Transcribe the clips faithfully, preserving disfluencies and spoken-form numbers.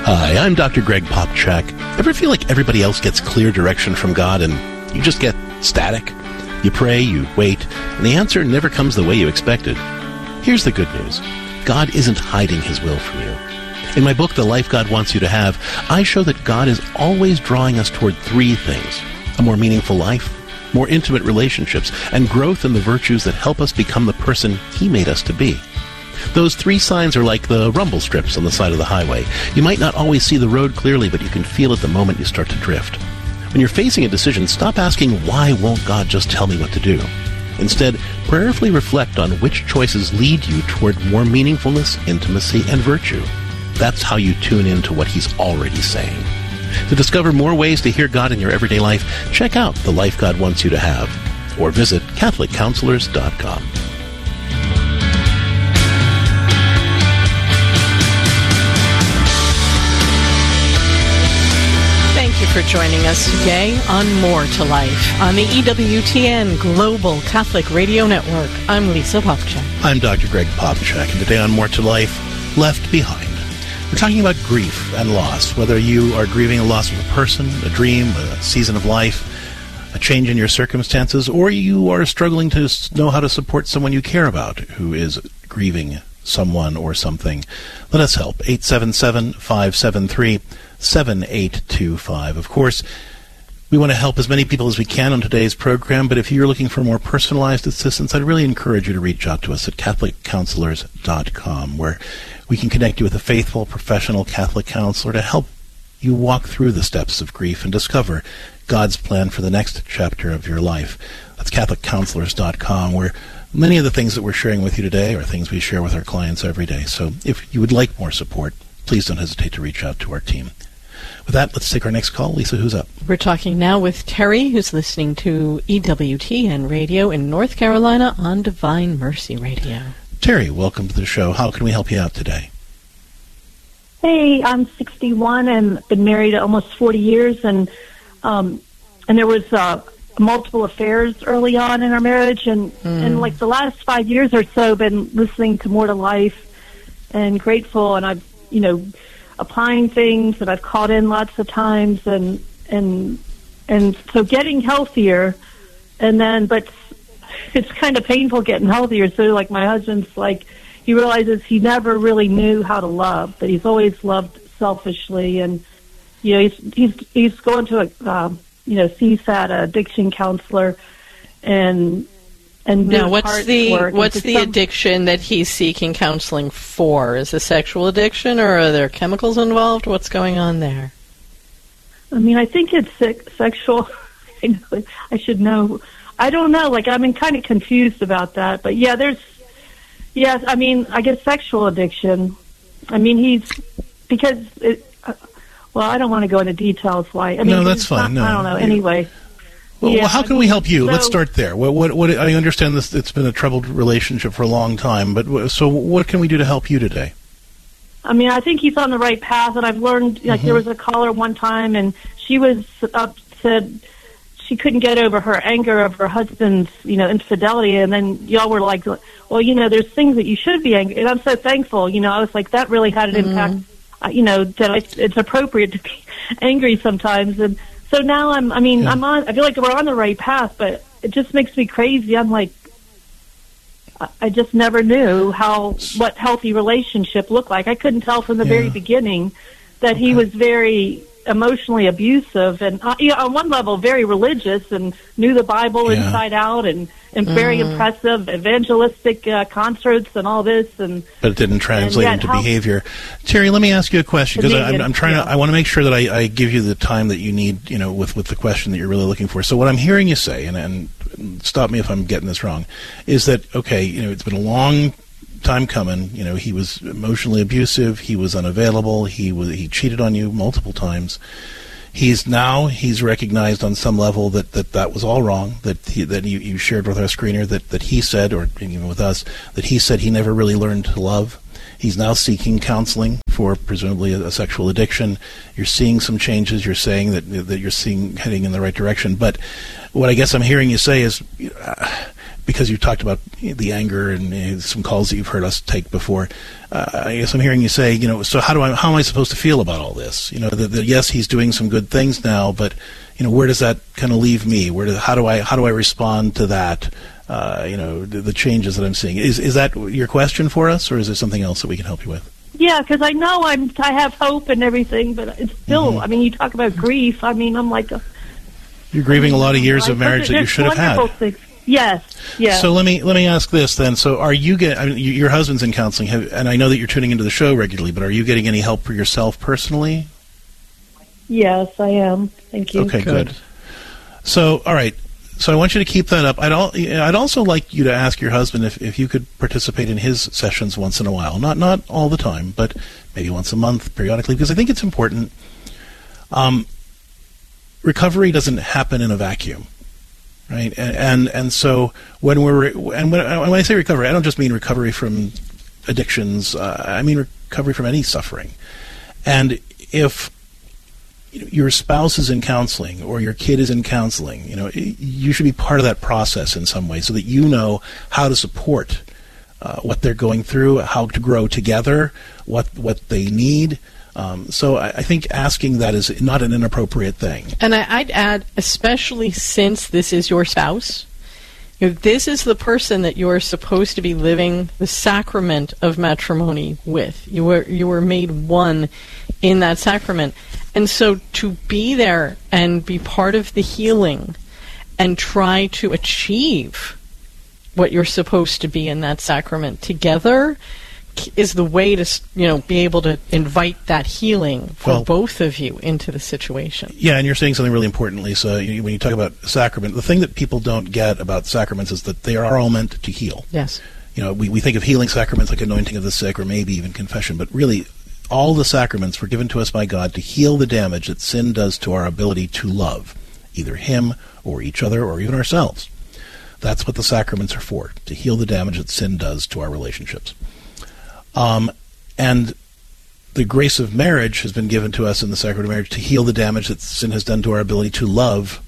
Hi, I'm Doctor Greg Popchak. Ever feel like everybody else gets clear direction from God and you just get static? You pray, you wait, and the answer never comes the way you expected. Here's the good news. God isn't hiding his will from you. In my book, The Life God Wants You to Have, I show that God is always drawing us toward three things: a more meaningful life, more intimate relationships, and growth in the virtues that help us become the person he made us to be. Those three signs are like the rumble strips on the side of the highway. You might not always see the road clearly, but you can feel it the moment you start to drift. When you're facing a decision, stop asking, why won't God just tell me what to do? Instead, prayerfully reflect on which choices lead you toward more meaningfulness, intimacy, and virtue. That's how you tune into what he's already saying. To discover more ways to hear God in your everyday life, check out The Life God Wants You to Have, or visit Catholic Counselors dot com. Thank you for joining us today on More to Life on the E W T N Global Catholic Radio Network. I'm Lisa Popchak. I'm Doctor Greg Popchak, and today on More to Life, Left Behind. We're talking about grief and loss, whether you are grieving a loss of a person, a dream, a season of life, a change in your circumstances, or you are struggling to know how to support someone you care about who is grieving someone or something. Let us help. eight seven seven, five seven three, seven eight two five. Of course, we want to help as many people as we can on today's program, but if you're looking for more personalized assistance, I'd really encourage you to reach out to us at Catholic Counselors dot com, where we can connect you with a faithful, professional Catholic counselor to help you walk through the steps of grief and discover God's plan for the next chapter of your life. That's Catholic Counselors dot com, where many of the things that we're sharing with you today are things we share with our clients every day. So if you would like more support, please don't hesitate to reach out to our team. With that, let's take our next call. Lisa, who's up? We're talking now with Terry, who's listening to E W T N Radio in North Carolina on Divine Mercy Radio. Terry, welcome to the show. How can we help you out today? Hey, I'm sixty-one and been married almost forty years, and um, and there was uh, multiple affairs early on in our marriage, and, mm. and like the last five years or so, been listening to More to Life and grateful, and I've, you know, applying things that I've caught in lots of times, and and and so getting healthier, and then but it's kind of painful getting healthier. So like my husband's like, he realizes he never really knew how to love, that he's always loved selfishly, and you know he's he's he's going to a um, you know C SAT, a addiction counselor, and and now what's the work. what's the some, addiction that he's seeking counseling for? Is it sexual addiction, or are there chemicals involved? What's going on there? I mean, I think it's se- sexual. I, know, I should know. I don't know. Like, I'm kind of confused about that. But yeah, there's. Yes, I mean, I guess sexual addiction. I mean, he's because. It, uh, well, I don't want to go into details. Why? I mean, no, that's fine. Not, no, I don't know. Anyway. Well, yeah, well, how can I mean, we help you? So, Let's start there. What, what, what, I understand this. It's been a troubled relationship for a long time, but so what can we do to help you today? I mean, I think he's on the right path, and I've learned. Like, mm-hmm. There was a caller one time, and she was upset. She couldn't get over her anger of her husband's, you know, infidelity, and then y'all were like, well, you know, there's things that you should be angry, and I'm so thankful. You know, I was like, that really had an mm-hmm. impact. Uh, you know, that I, it's appropriate to be angry sometimes, and. So now I'm, I mean, yeah. I'm on, I feel like we're on the right path, but it just makes me crazy. I'm like, I just never knew how, what healthy relationship looked like. I couldn't tell from the yeah. very beginning that okay. he was very emotionally abusive and, uh, you know, on one level, very religious and knew the Bible yeah. inside out and, and mm. very impressive evangelistic uh, concerts and all this. And But it didn't translate into how, behavior. Terry, let me ask you a question, because I'm, I'm trying yeah. to, I want to make sure that I, I give you the time that you need, you know, with, with the question that you're really looking for. So what I'm hearing you say, and, and stop me if I'm getting this wrong, is that, okay, you know, it's been a long time coming. You know, he was emotionally abusive. He was unavailable. He was he cheated on you multiple times. He's now he's recognized on some level that that, that was all wrong. That he, that you, you shared with our screener that, that he said, or even with us, that he said he never really learned to love. He's now seeking counseling for presumably a, a sexual addiction. You're seeing some changes. You're saying that that you're seeing heading in the right direction. But what I guess I'm hearing you say is, uh, because you talked about the anger and uh, some calls that you've heard us take before, uh, I guess I'm hearing you say, you know, so how do I, how am I supposed to feel about all this? You know, that, that yes, he's doing some good things now, but you know, where does that kind of leave me? Where do, how do I how do I respond to that? Uh, you know, the, the changes that I'm seeing. Is is that your question for us, or is there something else that we can help you with? Yeah, because I know I'm I have hope and everything, but it's still. Mm-hmm. I mean, you talk about grief. I mean, I'm like a, you're grieving I mean, a lot of years I, of marriage that you should have had. Things. Yes. Yeah. So let me let me ask this then. So are you get? I mean, your husband's in counseling, have, and I know that you're tuning into the show regularly. But are you getting any help for yourself personally? Yes, I am. Thank you. Okay, good. good. So, all right. So I want you to keep that up. I'd, al- I'd also like you to ask your husband if, if you could participate in his sessions once in a while. Not not all the time, but maybe once a month, periodically, because I think it's important. Um, recovery doesn't happen in a vacuum, right? And and, and so when we're and when, when I say recovery, I don't just mean recovery from addictions. Uh, I mean recovery from any suffering. And if your spouse is in counseling or your kid is in counseling, you know, you should be part of that process in some way so that you know how to support uh, what they're going through, how to grow together, what what they need. Um, so I, I think asking that is not an inappropriate thing. And I, I'd add, especially since this is your spouse, you know, this is the person that you are supposed to be living the sacrament of matrimony with. You were you were made one in that sacrament. And so to be there and be part of the healing and try to achieve what you're supposed to be in that sacrament together is the way to, you know, be able to invite that healing for well, both of you into the situation. Yeah, and you're saying something really important, Lisa. You, when you talk about sacrament, the thing that people don't get about sacraments is that they are all meant to heal. Yes. You know, we, we think of healing sacraments like anointing of the sick or maybe even confession, but really all the sacraments were given to us by God to heal the damage that sin does to our ability to love, either Him or each other or even ourselves. That's what the sacraments are for, to heal the damage that sin does to our relationships. Um, and the grace of marriage has been given to us in the sacrament of marriage to heal the damage that sin has done to our ability to love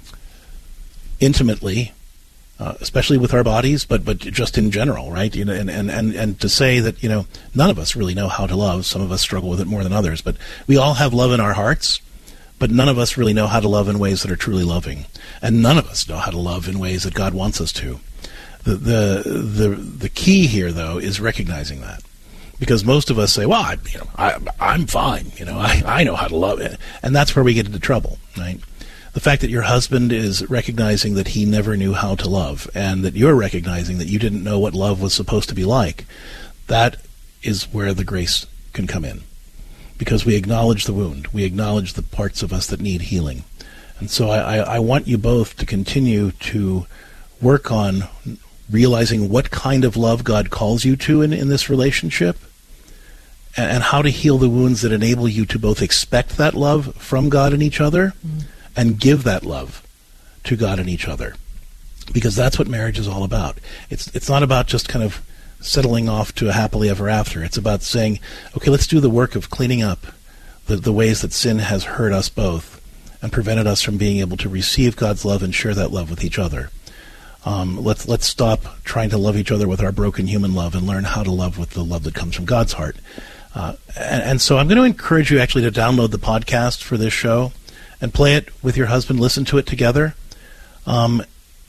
intimately, uh, especially with our bodies, but but just in general, right? You know, and, and, and, and to say that, you know, none of us really know how to love. Some of us struggle with it more than others, but we all have love in our hearts, but none of us really know how to love in ways that are truly loving. And none of us know how to love in ways that God wants us to. The the the, the key here, though, is recognizing that. Because most of us say, well, I, you know, I, I'm fine. You know, I, I know how to love it. And that's where we get into trouble, right? The fact that your husband is recognizing that he never knew how to love and that you're recognizing that you didn't know what love was supposed to be like, that is where the grace can come in. Because we acknowledge the wound. We acknowledge the parts of us that need healing. And so I, I, I want you both to continue to work on realizing what kind of love God calls you to in, in this relationship, and, and how to heal the wounds that enable you to both expect that love from God and each other, mm-hmm. and give that love to God and each other. Because that's what marriage is all about. It's it's not about just kind of settling off to a happily ever after. It's about saying, okay, let's do the work of cleaning up the, the ways that sin has hurt us both and prevented us from being able to receive God's love and share that love with each other. Um, let's let's stop trying to love each other with our broken human love and learn how to love with the love that comes from God's heart. Uh, and, and so I'm going to encourage you actually to download the podcast for this show and play it with your husband, listen to it together, um,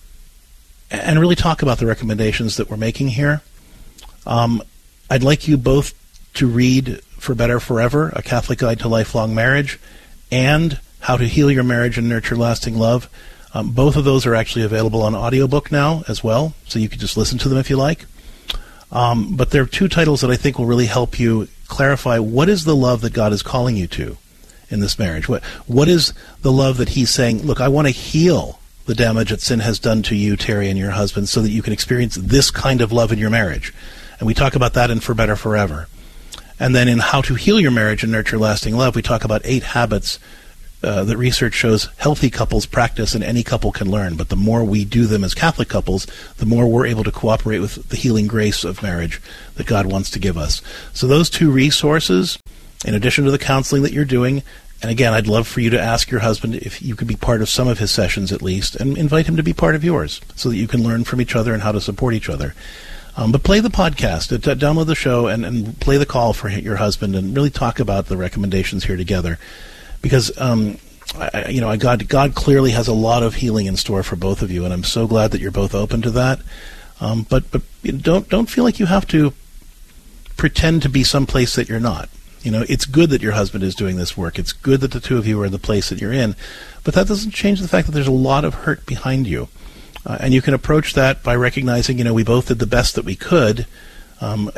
and really talk about the recommendations that we're making here. Um, I'd like you both to read For Better Forever, A Catholic Guide to Lifelong Marriage, and How to Heal Your Marriage and Nurture Lasting Love. Um, both of those are actually available on audiobook now as well, so you can just listen to them if you like. Um, but there are two titles that I think will really help you clarify what is the love that God is calling you to in this marriage. What What is the love that He's saying, look, I want to heal the damage that sin has done to you, Terry, and your husband so that you can experience this kind of love in your marriage. And we talk about that in For Better Forever. And then in How to Heal Your Marriage and Nurture Lasting Love, we talk about eight habits uh, that research shows healthy couples practice and any couple can learn. But the more we do them as Catholic couples, the more we're able to cooperate with the healing grace of marriage that God wants to give us. So those two resources, in addition to the counseling that you're doing, and again, I'd love for you to ask your husband if you could be part of some of his sessions at least, and invite him to be part of yours so that you can learn from each other and how to support each other. Um, but play the podcast, uh, download the show, and, and play the call for your husband, and really talk about the recommendations here together. Because, um, I, you know, God, God clearly has a lot of healing in store for both of you, and I'm so glad that you're both open to that. Um, but but you know, don't don't feel like you have to pretend to be someplace that you're not. You know, it's good that your husband is doing this work. It's good that the two of you are in the place that you're in. But that doesn't change the fact that there's a lot of hurt behind you. Uh, and you can approach that by recognizing, you know, we both did the best that we could. Um,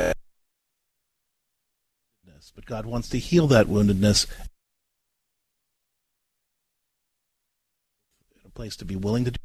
but God wants to heal that woundedness. In a place to be willing to do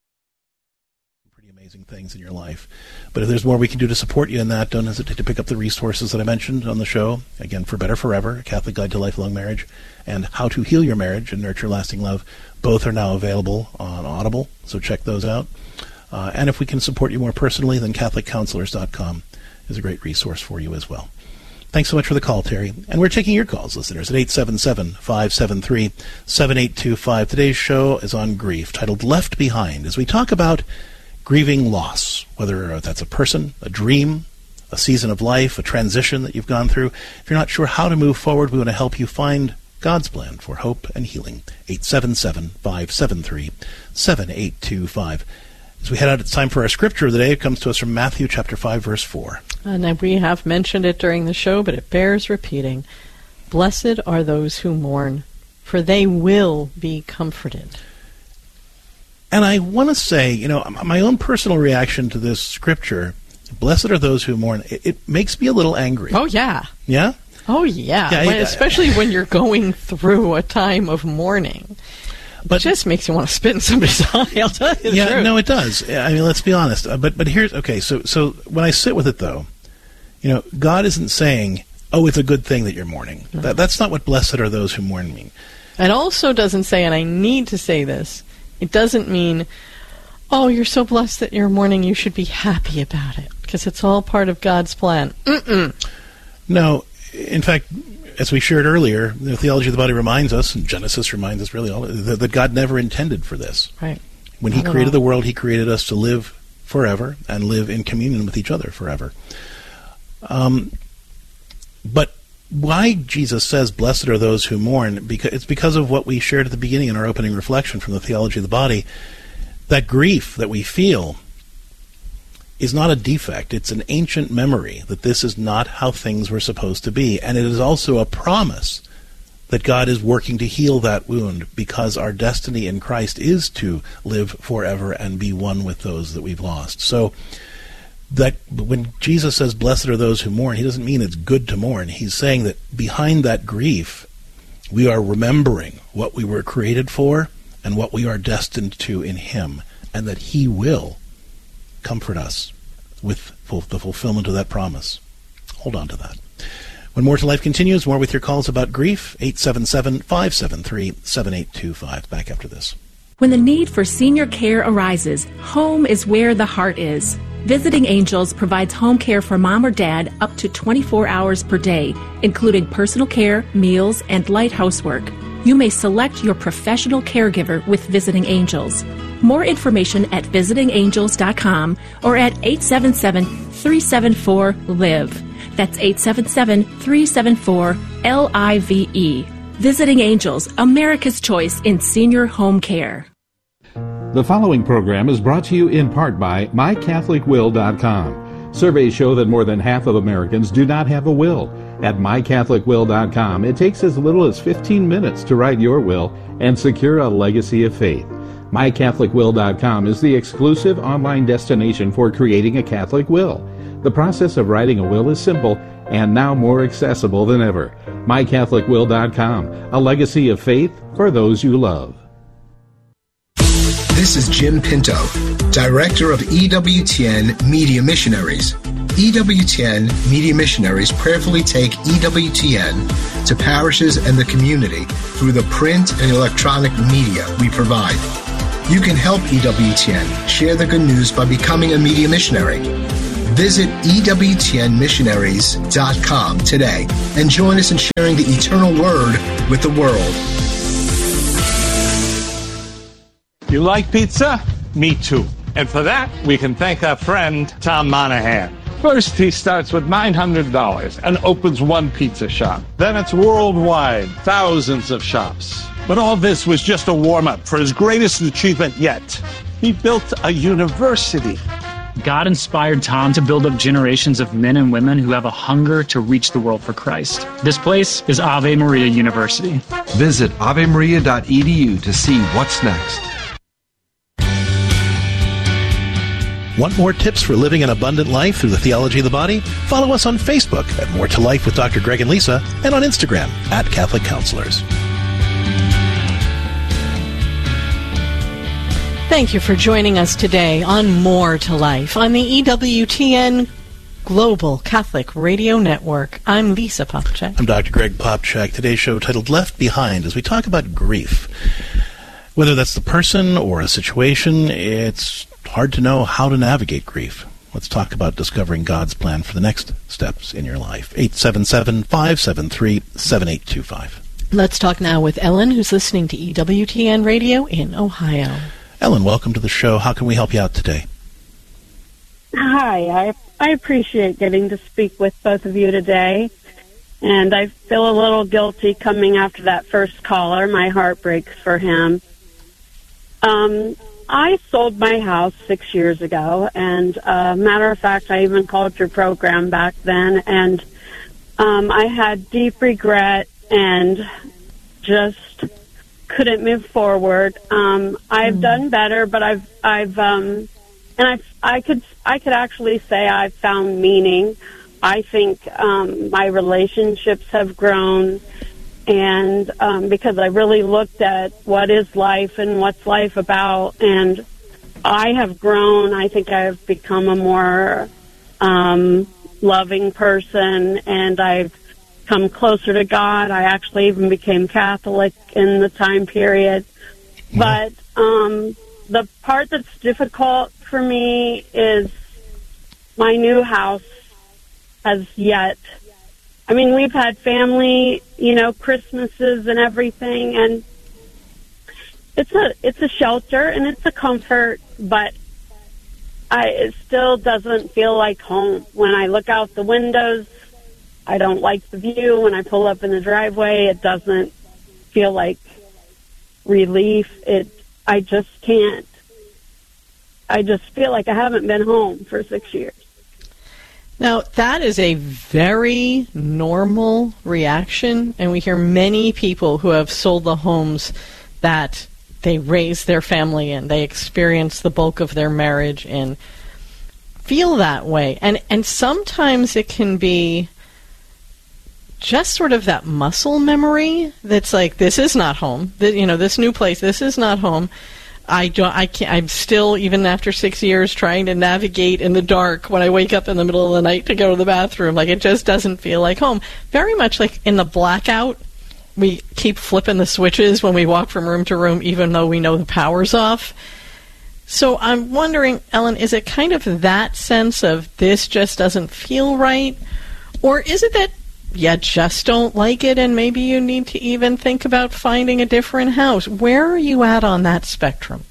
pretty amazing things in your life. But if there's more we can do to support you in that, don't hesitate to pick up the resources that I mentioned on the show. Again, For Better Forever, A Catholic Guide to Lifelong Marriage, and How to Heal Your Marriage and Nurture Lasting Love. Both are now available on Audible, so check those out. Uh, and if we can support you more personally, then Catholic Counselors dot com is a great resource for you as well. Thanks so much for the call, Terry. And we're taking your calls, listeners, at eight seven seven, five seven three, seven eight two five. Today's show is on grief, titled Left Behind, as we talk about grieving loss, whether that's a person, a dream, a season of life, a transition that you've gone through. If you're not sure how to move forward, we want to help you find God's plan for hope and healing. eight seven seven, five seven three, seven eight two five. As we head out, it's time for our scripture of the day. It comes to us from Matthew chapter five, verse four. And we have mentioned it during the show, but it bears repeating. Blessed are those who mourn, for they will be comforted. And I want to say, you know, my own personal reaction to this scripture, blessed are those who mourn, it, it makes me a little angry. Oh, yeah. Yeah? Oh, yeah. yeah when, I, especially when you're going through a time of mourning. But it just makes you want to spit in somebody's eye, I'll tell you the yeah, truth. No, it does. I mean, let's be honest. Uh, but but here's, okay, so, so when I sit with it, though, you know, God isn't saying, oh, it's a good thing that you're mourning. No. That, that's not what blessed are those who mourn mean. It also doesn't say, and I need to say this, it doesn't mean, oh, you're so blessed that you're mourning, you should be happy about it, because it's all part of God's plan. Mm-mm. No, in fact, as we shared earlier, the theology of the body reminds us, and Genesis reminds us really all, that, that God never intended for this. Right. When He created the world, He created us to live forever and live in communion with each other forever. Um, but why Jesus says, blessed are those who mourn, because it's because of what we shared at the beginning in our opening reflection from the theology of the body. That grief that we feel is not a defect. It's an ancient memory that this is not how things were supposed to be. And it is also a promise that God is working to heal that wound, because our destiny in Christ is to live forever and be one with those that we've lost. So that when Jesus says, blessed are those who mourn, He doesn't mean it's good to mourn. He's saying that behind that grief, we are remembering what we were created for and what we are destined to in Him, and that He will comfort us with full, the fulfillment of that promise. Hold on to that. When More to Life continues, more with your calls about grief, eight seven seven, five seven three, seven eight two five. Back after this. When the need for senior care arises, home is where the heart is. Visiting Angels provides home care for mom or dad up to twenty-four hours per day, including personal care, meals, and light housework. You may select your professional caregiver with Visiting Angels. More information at visiting angels dot com or at eight seven seven, three seven four, L I V E. That's eight seven seven, three seven four, L I V E. Visiting Angels, America's choice in senior home care. The following program is brought to you in part by my catholic will dot com. Surveys show that more than half of Americans do not have a will. At my catholic will dot com, it takes as little as fifteen minutes to write your will and secure a legacy of faith. my catholic will dot com is the exclusive online destination for creating a Catholic will. The process of writing a will is simple and now more accessible than ever. my catholic will dot com, a legacy of faith for those you love. This is Jim Pinto, Director of E W T N Media Missionaries. E W T N Media Missionaries prayerfully take E W T N to parishes and the community through the print and electronic media we provide. You can help E W T N share the good news by becoming a media missionary. Visit E W T N missionaries dot com today and join us in sharing the eternal word with the world. You like pizza? Me too. And for that, we can thank our friend Tom Monahan. First, he starts with nine hundred dollars and opens one pizza shop. Then it's worldwide, thousands of shops. But all this was just a warm-up for his greatest achievement yet. He built a university. God inspired Tom to build up generations of men and women who have a hunger to reach the world for Christ. This place is Ave Maria University. Visit ave maria dot e d u to see what's next. Want more tips for living an abundant life through the theology of the body? Follow us on Facebook at More to Life with Doctor Greg and Lisa, and on Instagram at Catholic Counselors. Thank you for joining us today on More to Life on the E W T N Global Catholic Radio Network. I'm Lisa Popcak. I'm Doctor Greg Popcak. Today's show titled Left Behind as we talk about grief. Whether that's the person or a situation, it's hard to know how to navigate grief. Let's talk about discovering God's plan for the next steps in your life. eight seven seven, five seven three, seven eight two five. Let's talk now with Ellen, who's listening to E W T N Radio in Ohio. Ellen, welcome to the show. How can we help you out today? Hi, I, I appreciate getting to speak with both of you today. And I feel a little guilty coming after that first caller. My heart breaks for him. Um, I sold my house six years ago, and uh, matter of fact, I even called your program back then, and um, I had deep regret and just couldn't move forward. Um, I've mm. done better, but I've, I've, um, and I, I could, I could actually say I've found meaning. I think um, my relationships have grown. And um, because I really looked at what is life and what's life about, and I have grown. I think I've become a more um, loving person, and I've come closer to God. I actually even became Catholic in the time period. But um, the part that's difficult for me is my new house has yet... I mean, we've had family, you know, Christmases and everything, and it's a it's a shelter and it's a comfort, but I it still doesn't feel like home. When I look out the windows, I don't like the view. When I pull up in the driveway, it doesn't feel like relief. It I just can't. I just feel like I haven't been home for six years. Now, that is a very normal reaction, and we hear many people who have sold the homes that they raised their family in, they experience the bulk of their marriage in, feel that way. And and sometimes it can be just sort of that muscle memory that's like, this is not home. That, you know, this new place, this is not home. I don't. I can't. I'm still, even after six years, trying to navigate in the dark when I wake up in the middle of the night to go to the bathroom. Like, it just doesn't feel like home. Very much like in the blackout, we keep flipping the switches when we walk from room to room, even though we know the power's off. So I'm wondering, Ellen, is it kind of that sense of this just doesn't feel right, or is it that you just don't like it, and maybe you need to even think about finding a different house? Where are you at on that spectrum?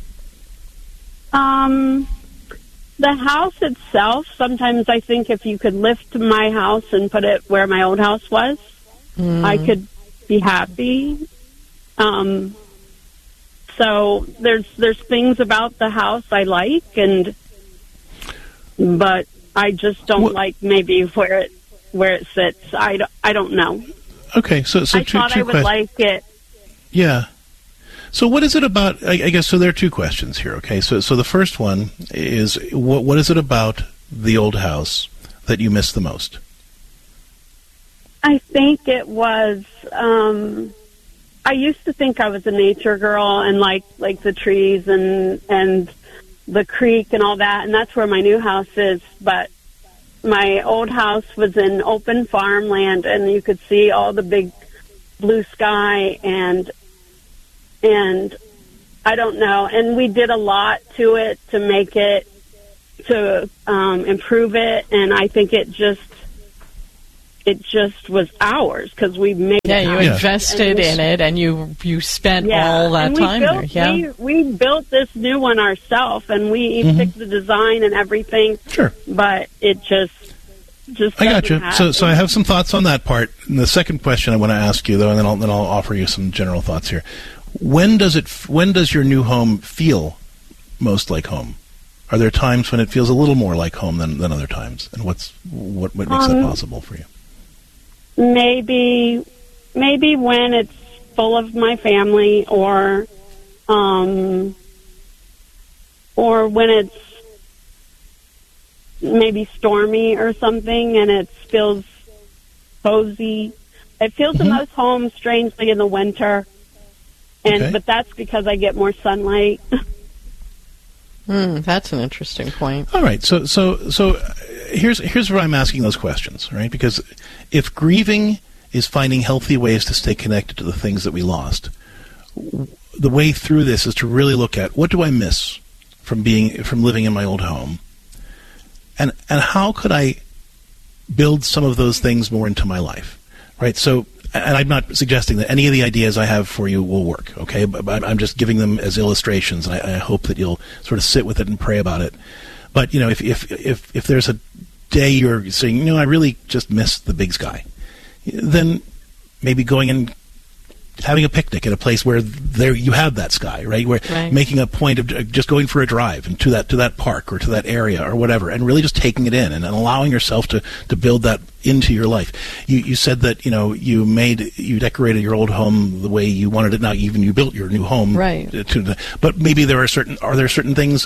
Um, the house itself, sometimes I think if you could lift my house and put it where my old house was, mm. I could be happy. Um, so there's there's things about the house I like, and but I just don't what? like maybe where it where it sits. I don't, I don't know. Okay, so so I two, thought two I would questions. like it. Yeah. So what is it about? I, I guess so. There are two questions here. Okay, so so the first one is what what is it about the old house that you miss the most? I think it was. Um, I used to think I was a nature girl and like like the trees and and the creek and all that, and that's where my new house is. But my old house was in open farmland, and you could see all the big blue sky, and and I don't know. And we did a lot to it to make it, to um, improve it, and I think it just it just was ours because we made yeah, it. Yeah, you invested we, in it, and you you spent yeah, all that time built, there. Yeah, we, we built this new one ourselves, and we mm-hmm. picked the design and everything. Sure, but it just just I got you. Happen. So so I have some thoughts on that part. And the second question I want to ask you, though, and then I'll then I'll offer you some general thoughts here. When does it? When does your new home feel most like home? Are there times when it feels a little more like home than, than other times? And what's what, what makes um, that possible for you? Maybe, maybe when it's full of my family, or, um, or when it's maybe stormy or something, and it feels cozy. It feels mm-hmm. the most home, strangely, in the winter, and okay. but that's because I get more sunlight. Mm, that's an interesting point. All right, so so so here's here's where I'm asking those questions, right? Because if grieving is finding healthy ways to stay connected to the things that we lost, the way through this is to really look at what do I miss from being from living in my old home, and and how could I build some of those things more into my life, right? So. And I'm not suggesting that any of the ideas I have for you will work, okay? But I'm just giving them as illustrations, and I, I hope that you'll sort of sit with it and pray about it. But, you know, if if if, if there's a day you're saying, you know, I really just miss the big sky, then maybe going and having a picnic at a place where there you have that sky, right? Where right. making a point of just going for a drive and to that to that park or to that area or whatever, and really just taking it in and, and allowing yourself to, to build that into your life. You you said that you know you made you decorated your old home the way you wanted it. Now even you built your new home, right? To the, but maybe there are certain are there certain things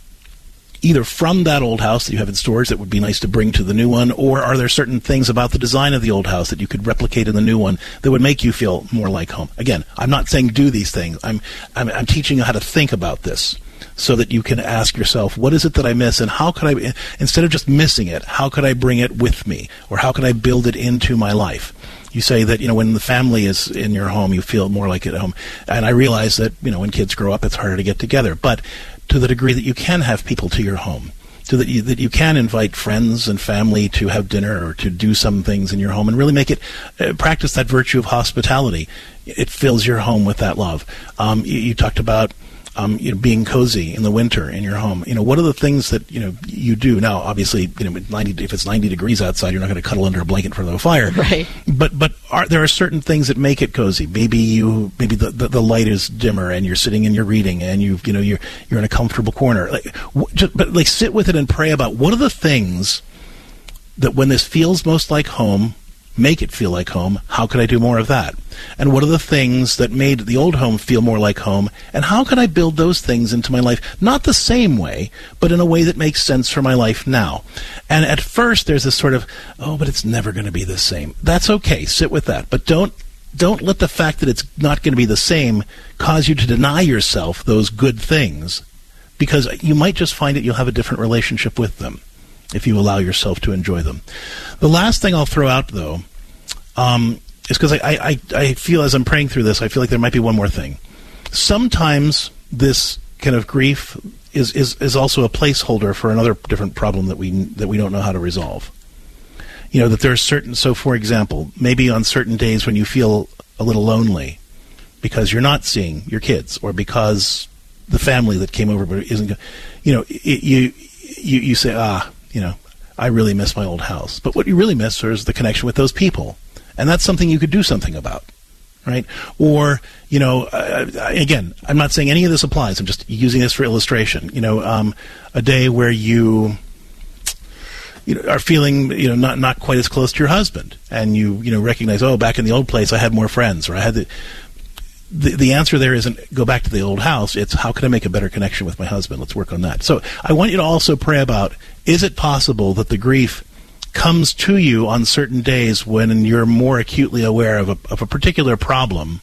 either from that old house that you have in storage that would be nice to bring to the new one, or are there certain things about the design of the old house that you could replicate in the new one that would make you feel more like home? Again, I'm not saying do these things. I'm I'm, I'm teaching you how to think about this so that you can ask yourself, what is it that I miss, and how could I, instead of just missing it, how could I bring it with me, or how could I build it into my life? You say that, you know, when the family is in your home, you feel more like it at home. And I realize that, you know, when kids grow up, it's harder to get together. But to the degree that you can have people to your home, to that you, that you can invite friends and family to have dinner or to do some things in your home and really make it, uh, practice that virtue of hospitality. It fills your home with that love. Um, you, you talked about Um, you know, being cozy in the winter in your home. You know, what are the things that, you know, you do? Now, obviously, you know, ninety, if it's ninety degrees outside, you're not going to cuddle under a blanket for the fire. Right. But but are, there are certain things that make it cozy. Maybe you maybe the, the, the light is dimmer and you're sitting and you're reading and you you know you're you're in a comfortable corner. Like, wh- just, but like sit with it and pray about what are the things that when this feels most like home, make it feel like home. How could I do more of that? And what are the things that made the old home feel more like home? And how can I build those things into my life? Not the same way, but in a way that makes sense for my life now. And at first, there's this sort of, oh, but it's never going to be the same. That's okay. Sit with that. But don't don't let the fact that it's not going to be the same cause you to deny yourself those good things, because you might just find that you'll have a different relationship with them if you allow yourself to enjoy them. The last thing I'll throw out, though, um, is because I, I, I feel as I'm praying through this, I feel like there might be one more thing. Sometimes this kind of grief is, is, is also a placeholder for another different problem that we that we don't know how to resolve. You know, that there are certain, so for example, maybe on certain days when you feel a little lonely because you're not seeing your kids, or because the family that came over but isn't, you know, it, you, you, you say, ah, you know, I really miss my old house. But what you really miss is the connection with those people. And that's something you could do something about, right? Or, you know, uh, again, I'm not saying any of this applies. I'm just using this for illustration. You know, um, a day where you, you know, are feeling, you know, not not quite as close to your husband, and you, you know, recognize, oh, back in the old place, I had more friends, or I had the. The, the answer there isn't go back to the old house. It's how can I make a better connection with my husband? Let's work on that. So I want you to also pray about, is it possible that the grief comes to you on certain days when you're more acutely aware of a, of a particular problem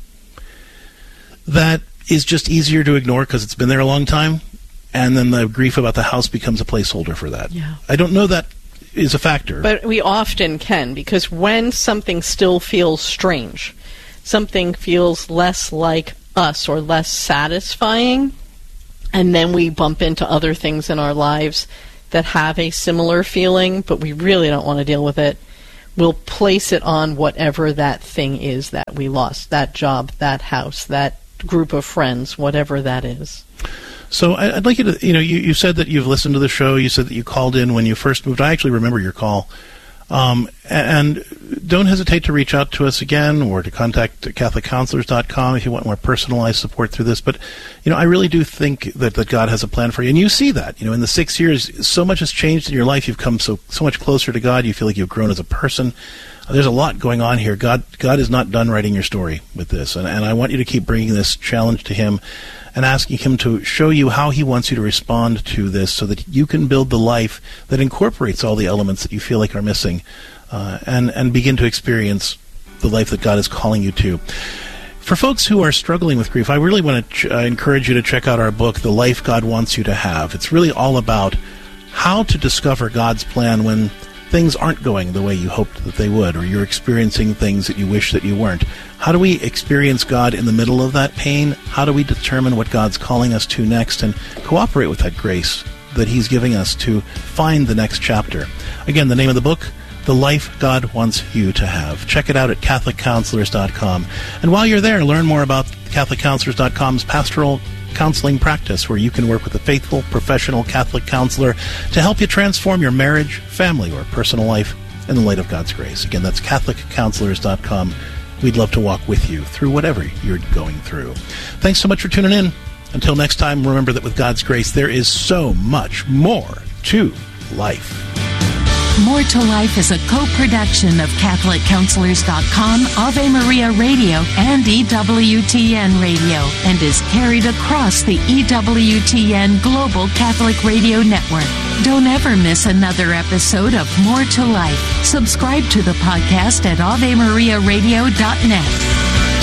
that is just easier to ignore because it's been there a long time, and then the grief about the house becomes a placeholder for that? Yeah. I don't know that is a factor. But we often can, because when something still feels strange, something feels less like us or less satisfying, and then we bump into other things in our lives that have a similar feeling, but we really don't want to deal with it, we'll place it on whatever that thing is that we lost, that job, that house, that group of friends, whatever that is. So I'd like you to, you know, you, you said that you've listened to the show. You said that you called in when you first moved. I actually remember your call. Um, and don't hesitate to reach out to us again or to contact Catholic Counselors dot com if you want more personalized support through this. But, you know, I really do think that, that God has a plan for you. And you see that, you know, in the six years, so much has changed in your life. You've come so, so much closer to God. You feel like you've grown as a person. There's a lot going on here. God, God is not done writing your story with this. And, and I want you to keep bringing this challenge to Him and asking Him to show you how He wants you to respond to this so that you can build the life that incorporates all the elements that you feel like are missing, uh, and, and begin to experience the life that God is calling you to. For folks who are struggling with grief, I really want to ch- uh, encourage you to check out our book, The Life God Wants You to Have. It's really all about how to discover God's plan when things aren't going the way you hoped that they would, or you're experiencing things that you wish that you weren't. How do we experience God in the middle of that pain? How do we determine what God's calling us to next and cooperate with that grace that He's giving us to find the next chapter? Again, the name of the book, The Life God Wants You to Have. Check it out at Catholic Counselors dot com. And while you're there, learn more about Catholic Counselors dot com's pastoral counseling practice, where you can work with a faithful, professional Catholic counselor to help you transform your marriage, family, or personal life in the light of God's grace. Again, that's Catholic Counselors dot com. We'd love to walk with you through whatever you're going through. Thanks so much for tuning in. Until next time, remember that with God's grace, there is so much more to life. More to Life is a co-production of Catholic Counselors dot com, Ave Maria Radio, and E W T N Radio, and is carried across the E W T N Global Catholic Radio Network. Don't ever miss another episode of More to Life. Subscribe to the podcast at Ave Maria Radio dot net.